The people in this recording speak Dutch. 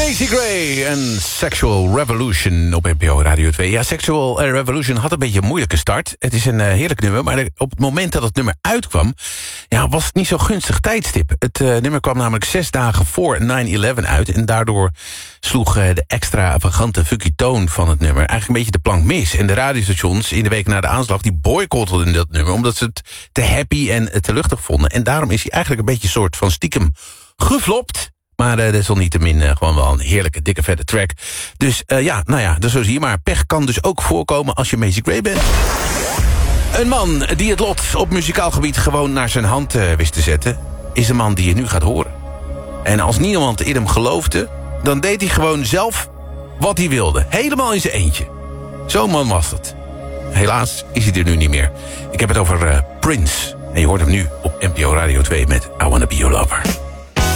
Macy Gray en Sexual Revolution op NPO Radio 2. Ja, Sexual Revolution had een beetje een moeilijke start. Het is een heerlijk nummer, maar op het moment dat het nummer uitkwam... ja, was het niet zo gunstig tijdstip. Het nummer kwam namelijk 6 dagen voor 9/11 uit... en daardoor sloeg de extravagante funky toon van het nummer... eigenlijk een beetje de plank mis. En de radiostations in de week na de aanslag... die boycotten dat nummer, omdat ze het te happy en te luchtig vonden. En daarom is hij eigenlijk een beetje een soort van stiekem geflopt... Maar desalniettemin gewoon wel een heerlijke, dikke, vette track. Dus dus zo zie je maar. Pech kan dus ook voorkomen als je Macy Gray bent. Een man die het lot op muzikaal gebied gewoon naar zijn hand wist te zetten... is de man die je nu gaat horen. En als niemand in hem geloofde... dan deed hij gewoon zelf wat hij wilde. Helemaal in zijn eentje. Zo'n man was het. Helaas is hij er nu niet meer. Ik heb het over Prince. En je hoort hem nu op NPO Radio 2 met I Wanna Be Your Lover.